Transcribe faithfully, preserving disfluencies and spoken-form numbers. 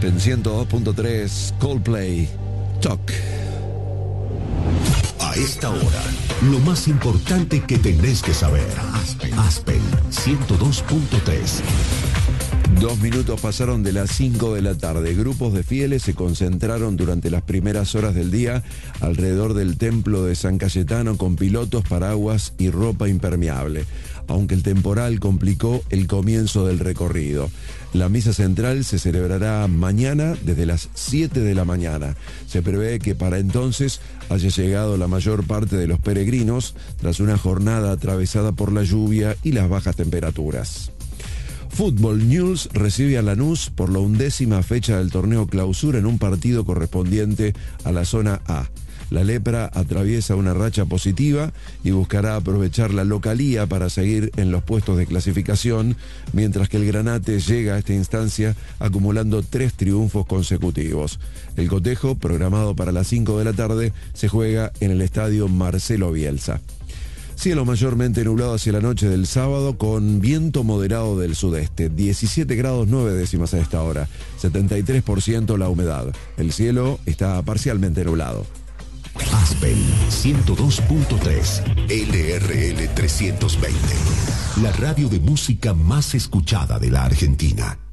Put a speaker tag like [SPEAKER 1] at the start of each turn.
[SPEAKER 1] Aspen ciento dos punto tres, Coldplay, Talk.
[SPEAKER 2] A esta hora, lo más importante que tenés que saber. Aspen, Aspen ciento dos punto tres.
[SPEAKER 1] Dos minutos pasaron de las cinco de la tarde. Grupos de fieles se concentraron durante las primeras horas del día alrededor del templo de San Cayetano con pilotos, paraguas y ropa impermeable, aunque el temporal complicó el comienzo del recorrido. La misa central se celebrará mañana desde las siete de la mañana. Se prevé que para entonces haya llegado la mayor parte de los peregrinos tras una jornada atravesada por la lluvia y las bajas temperaturas. Fútbol News recibe a Lanús por la undécima fecha del torneo Clausura en un partido correspondiente a la zona A. La Lepra atraviesa una racha positiva y buscará aprovechar la localía para seguir en los puestos de clasificación, mientras que el Granate llega a esta instancia acumulando tres triunfos consecutivos. El cotejo, programado para las cinco de la tarde, se juega en el estadio Marcelo Bielsa. Cielo mayormente nublado hacia la noche del sábado con viento moderado del sudeste, diecisiete grados nueve décimas a esta hora, setenta y tres por ciento la humedad. El cielo está parcialmente nublado.
[SPEAKER 2] Aspen ciento dos punto tres, L R L trescientos veinte, la radio de música más escuchada de la Argentina.